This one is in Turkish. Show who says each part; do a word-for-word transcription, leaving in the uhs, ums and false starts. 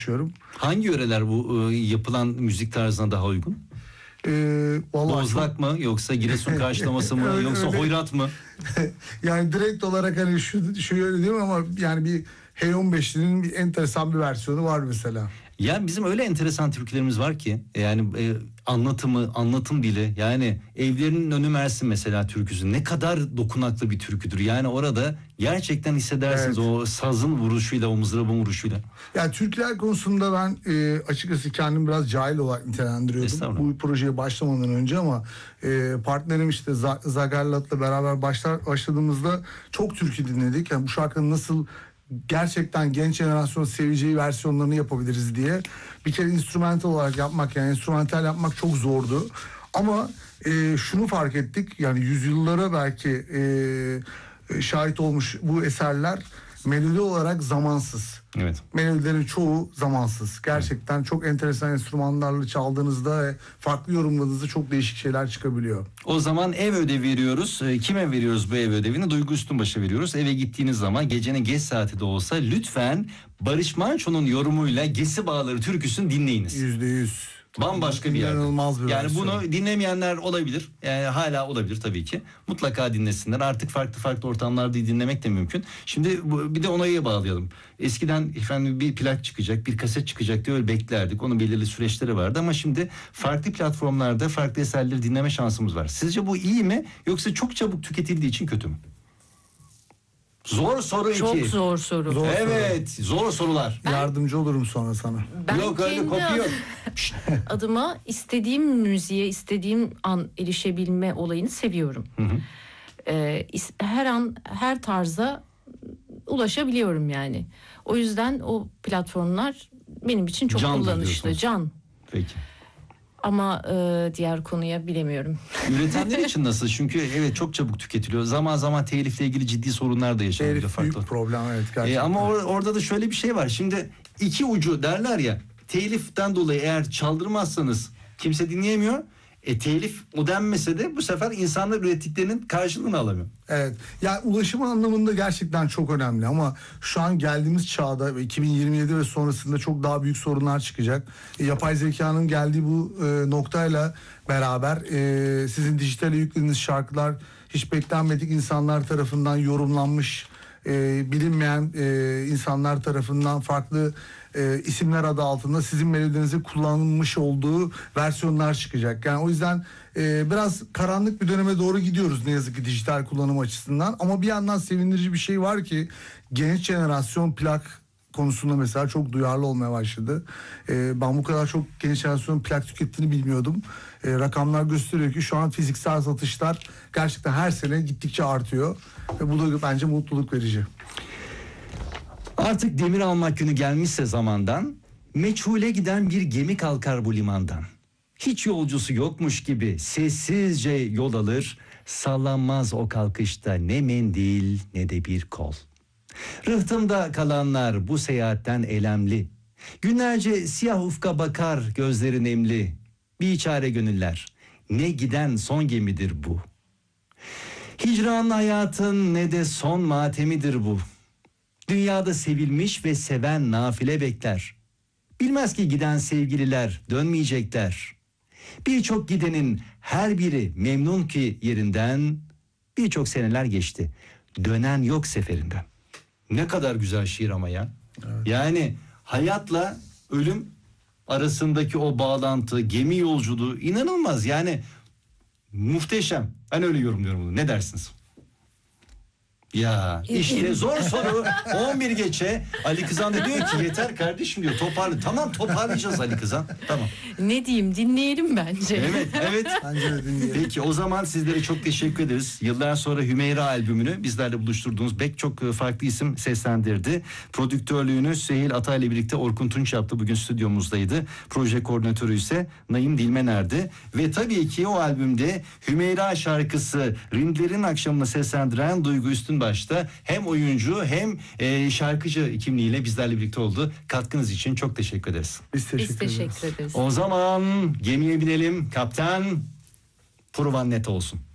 Speaker 1: çalışıyorum.
Speaker 2: Hangi yöreler bu e, yapılan müzik tarzına daha uygun?
Speaker 1: Ee,
Speaker 2: Bozlak mı yoksa Giresun karşılaması mı
Speaker 1: öyle,
Speaker 2: yoksa
Speaker 1: öyle.
Speaker 2: hoyrat mı?
Speaker 1: Yani direkt olarak hani şu, şu yöre değil mi ama yani bir H on beşlinin bir enteresan bir versiyonu var mesela.
Speaker 2: Ya bizim öyle enteresan türkülerimiz var ki yani e, anlatımı, anlatım dili, yani evlerinin önü Mersin mesela türküsü ne kadar dokunaklı bir türküdür. Yani orada gerçekten hissedersiniz, evet, o sazın vuruşuyla, o mızrabın vuruşuyla.
Speaker 1: Yani türküler konusunda ben e, açıkçası kendim biraz cahil olarak nitelendiriyordum bu projeye başlamadan önce ama e, partnerim işte Zagarlat'la beraber başlar başladığımızda çok türkü dinledik. Yani bu şarkının nasıl gerçekten genç jenerasyon seveceği versiyonlarını yapabiliriz diye bir kere instrumental olarak yapmak, yani enstrümantal yapmak çok zordu. Ama e, şunu fark ettik, yani yüzyıllara belki e, şahit olmuş bu eserler melodi olarak zamansız.
Speaker 2: Evet.
Speaker 1: Melodilerin çoğu zamansız. Gerçekten evet, çok enteresan enstrümanlarla çaldığınızda ve farklı yorumladığınızda çok değişik şeyler çıkabiliyor.
Speaker 2: O zaman ev ödevi veriyoruz. Kime veriyoruz bu ev ödevini? Duygu Üstünbaş'a veriyoruz. Eve gittiğiniz zaman gecenin geç saati de olsa lütfen Barış Manço'nun yorumuyla Gesi Bağları türküsünü dinleyiniz.
Speaker 1: Yüzde yüz.
Speaker 2: Bambaşka bir yerde.
Speaker 1: İnanılmaz bir
Speaker 2: yani
Speaker 1: versiyon.
Speaker 2: Bunu dinlemeyenler olabilir. Yani hala olabilir tabii ki. Mutlaka dinlesinler. Artık farklı farklı ortamlarda dinlemek de mümkün. Şimdi bu, bir de onayı bağlayalım. Eskiden efendim bir plak çıkacak, bir kaset çıkacak diye öyle beklerdik. Onun belirli süreçleri vardı ama şimdi farklı platformlarda farklı eserleri dinleme şansımız var. Sizce bu iyi mi yoksa çok çabuk tüketildiği için kötü mü? Zor soru
Speaker 3: Çok
Speaker 2: iki.
Speaker 3: zor soru.
Speaker 1: Zor
Speaker 2: evet,
Speaker 1: soru.
Speaker 2: zor sorular.
Speaker 1: Ben, Yardımcı olurum sonra sana.
Speaker 3: Ben
Speaker 2: Yok öyle kopuyor.
Speaker 3: adıma istediğim müziğe, istediğim an erişebilme olayını seviyorum.
Speaker 2: Hı hı.
Speaker 3: Ee, her an, her tarza ulaşabiliyorum yani. O yüzden o platformlar benim için çok
Speaker 2: Candır
Speaker 3: kullanışlı.
Speaker 2: diyorsunuz.
Speaker 3: Can.
Speaker 2: Peki.
Speaker 3: Ama e, diğer konuya bilemiyorum.
Speaker 2: Üretenler için nasıl? Çünkü evet çok çabuk tüketiliyor. Zaman zaman telifle ilgili ciddi sorunlar da yaşanıyor.
Speaker 1: Telif büyük problem, evet gerçekten.
Speaker 2: Ee, ama or- orada da şöyle bir şey var. Şimdi iki ucu derler ya. Teliften dolayı eğer çaldırmazsanız kimse dinleyemiyor. E telif o denmese de bu sefer insanlar ürettiklerinin karşılığını alamıyor.
Speaker 1: Evet. Yani ulaşım anlamında gerçekten çok önemli ama şu an geldiğimiz çağda iki bin yirmi yedi ve sonrasında çok daha büyük sorunlar çıkacak. E, yapay zekanın geldiği bu e, noktayla beraber e, sizin dijitale yüklediğiniz şarkılar hiç beklenmedik insanlar tarafından yorumlanmış, e, bilinmeyen e, insanlar tarafından farklı e, isimler adı altında sizin melodinize kullanılmış olduğu versiyonlar çıkacak. Yani o yüzden e, biraz karanlık bir döneme doğru gidiyoruz ne yazık ki dijital kullanım açısından. Ama bir yandan sevindirici bir şey var ki genç jenerasyon plak konusunda mesela çok duyarlı olmaya başladı. E, ben bu kadar çok genç jenerasyon plak tükettiğini bilmiyordum. E, rakamlar gösteriyor ki şu an fiziksel satışlar gerçekten her sene gittikçe artıyor. Ve bu da bence mutluluk verici.
Speaker 2: Artık demir almak günü gelmişse zamandan, meçhule giden bir gemi kalkar bu limandan. Hiç yolcusu yokmuş gibi sessizce yol alır, sallanmaz o kalkışta ne mendil ne de bir kol. Rıhtımda kalanlar bu seyahatten elemli. Günlerce siyah ufka bakar gözleri nemli. Biçare gönüller, ne giden son gemidir bu. Hicranlı hayatın ne de son matemidir bu. Dünyada sevilmiş ve seven nafile bekler. Bilmez ki giden sevgililer dönmeyecekler. Birçok gidenin her biri memnun ki yerinden. Birçok seneler geçti. Dönen yok seferinden. Ne kadar güzel şiir ama ya. Evet. Yani hayatla ölüm arasındaki o bağlantı, gemi yolculuğu inanılmaz. Yani muhteşem. Ben öyle yorumluyorum bunu. Ne dersiniz? Ya işte zor soru. on bir geçe Ali Kızan da diyor ki yeter kardeşim diyor, toparla. Tamam toparlayacağız Ali Kızan. Tamam.
Speaker 3: Ne diyeyim, dinleyelim bence.
Speaker 2: Evet evet.
Speaker 1: Bence de dinleyelim.
Speaker 2: Peki o zaman sizlere çok teşekkür ederiz. Yıllar sonra Hümeyra albümünü bizlerle buluşturduğunuz pek çok farklı isim seslendirdi. Prodüktörlüğünü Süheyl Atay ile birlikte Orkun Tunç yaptı. Bugün stüdyomuzdaydı. Proje koordinatörü ise Naim Dilmener'di. Ve tabii ki o albümde Hümeyra şarkısı Rindlerin Akşamı'nı seslendiren Duygu Üstün başta hem oyuncu hem e, şarkıcı kimliğiyle bizlerle birlikte oldu. Katkınız için çok teşekkür ederiz.
Speaker 1: Biz teşekkür,
Speaker 3: Biz teşekkür ederiz.
Speaker 2: O zaman gemiye binelim. Kaptan Purvan net olsun.